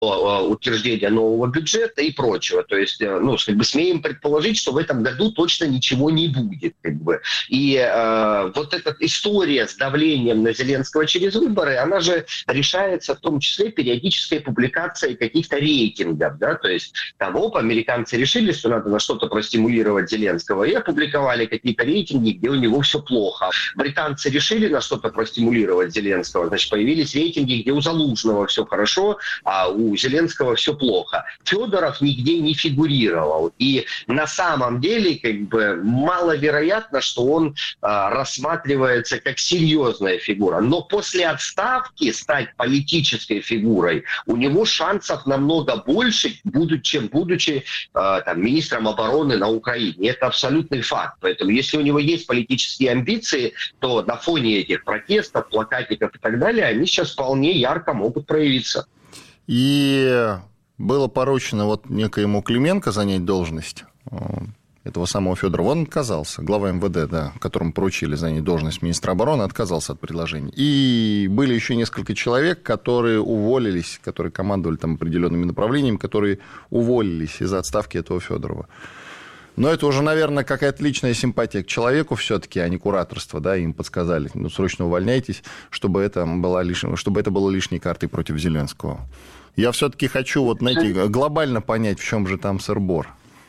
утверждения нового бюджета и прочего. То есть, смеем предположить, что в этом году точно ничего не будет. И вот эта история с давлением на Зеленского через выборы, она же решается в том числе периодической публикацией каких-то рейтингов. Да? То есть, американцы решили, что надо на что-то простимулировать Зеленского, и опубликовали какие-то рейтинги, где у него все плохо. Британцы решили на что-то простимулировать Зеленского, значит, появились рейтинги, где у Залужного все хорошо, а у Зеленского все плохо. Федоров нигде не фигурировал. И на самом деле, маловероятно, что он рассматривается как серьезная фигура. Но после отставки стать политической фигурой у него шансов намного больше, чем будучи министром обороны на Украине. Это абсолютный факт. Поэтому если у него есть политические амбиции, то на фоне этих протестов, плакатиков и так далее, они сейчас вполне ярко могут проявиться. И было поручено некоему Клименко занять должность этого самого Федорова. Он отказался. Глава МВД, которому поручили занять должность министра обороны, отказался от предложений. И были еще несколько человек, которые уволились, которые командовали определенными направлениями, которые уволились из-за отставки этого Федорова. Но это уже, наверное, какая-то личная симпатия к человеку все-таки, а не кураторство, им подсказали, срочно увольняйтесь, чтобы это было лишней картой против Зеленского. Я все-таки хочу, глобально понять, в чем же там сыр-бор.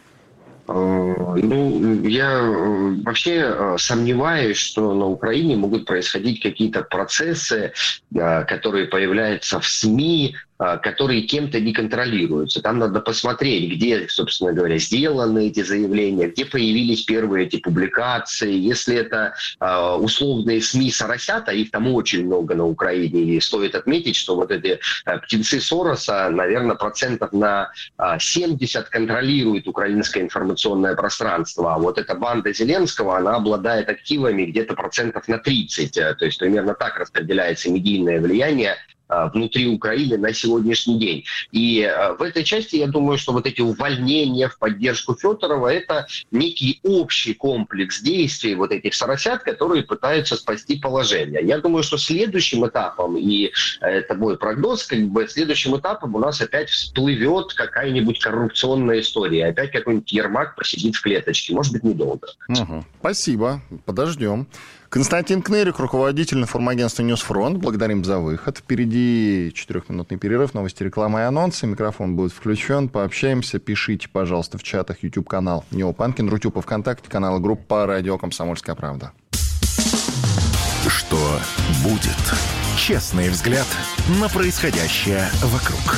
Я вообще сомневаюсь, что на Украине могут происходить какие-то процессы, которые появляются в СМИ, которые кем-то не контролируются. Там надо посмотреть, где, собственно говоря, сделаны эти заявления, где появились первые эти публикации. Если это условные СМИ Соросята, их там очень много на Украине, и стоит отметить, что эти птенцы Сороса, наверное, процентов на 70 контролируют украинское информационное пространство. А эта банда Зеленского, она обладает активами где-то процентов на 30. То есть примерно так распределяется медийное влияние внутри Украины на сегодняшний день. И в этой части я думаю, что эти увольнения в поддержку Федорова — это некий общий комплекс действий этих соросят, которые пытаются спасти положение. Я думаю, что следующим этапом, и это мой прогноз, следующим этапом у нас опять всплывет какая-нибудь коррупционная история. Опять какой-нибудь Ермак посидит в клеточке. Может быть, недолго. Спасибо. Подождем. Константин Кнырик, руководитель информагентства «Ньюсфронт». Благодарим за выход. Впереди 4-минутный перерыв, новости, реклама и анонсы. Микрофон будет включен. Пообщаемся. Пишите, пожалуйста, в чатах. YouTube-канал Нео Панкин, Рутюб, ВКонтакте, канал и группа «Радио Комсомольская правда». Что будет? Честный взгляд на происходящее вокруг.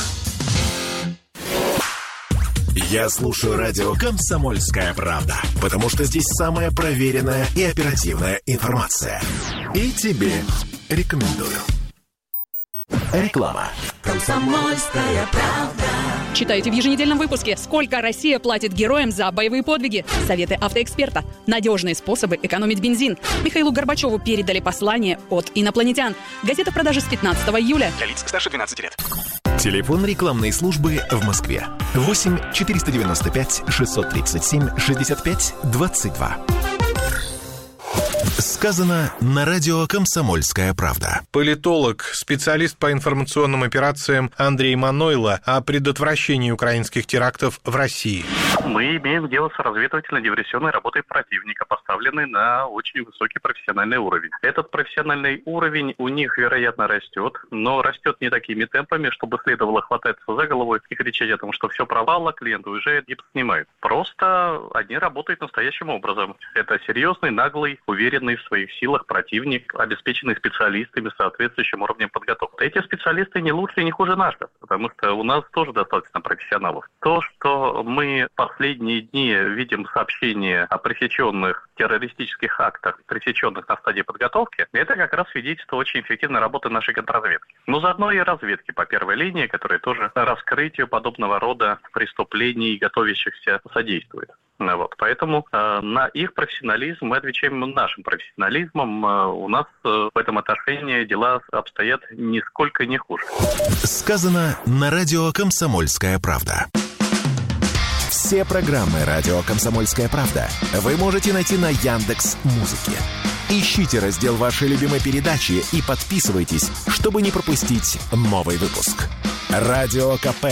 Я слушаю радио «Комсомольская правда», потому что здесь самая проверенная и оперативная информация. И тебе рекомендую. Реклама. «Комсомольская правда». Читайте в еженедельном выпуске, сколько Россия платит героям за боевые подвиги. Советы автоэксперта. Надежные способы экономить бензин. Михаилу Горбачеву передали послание от инопланетян. Газета в продаже с 15 июля. Для лиц старше 12 лет. Телефон рекламной службы в Москве. 8 495 637 65 22. Сказано на радио «Комсомольская правда». Политолог, специалист по информационным операциям Андрей Манойло о предотвращении украинских терактов в России. Мы имеем дело с разведывательно-диверсионной работой противника, поставленной на очень высокий профессиональный уровень. Этот профессиональный уровень у них, вероятно, растет, но растет не такими темпами, чтобы следовало хвататься за голову и кричать о том, что все провал, клиент уезжает, гипс снимают. Просто они работают настоящим образом. Это серьезный, наглый, уверенный в своих силах противник, обеспеченный специалистами с соответствующим уровнем подготовки. Эти специалисты не лучше и не хуже наших, потому что у нас тоже достаточно профессионалов. То, что мы последние дни видим сообщения о пресеченных террористических актах, пресеченных на стадии подготовки, это как раз свидетельство очень эффективной работы нашей контрразведки. Но заодно и разведки по первой линии, которые тоже раскрытию подобного рода преступлений, готовящихся, содействуют. Поэтому на их профессионализм мы отвечаем нашим профессионализмом. У нас в этом отношении дела обстоят нисколько не хуже. Сказано на радио «Комсомольская правда». Все программы радио «Комсомольская правда» вы можете найти на Яндекс.Музыке. Ищите раздел вашей любимой передачи и подписывайтесь, чтобы не пропустить новый выпуск. Радио КП.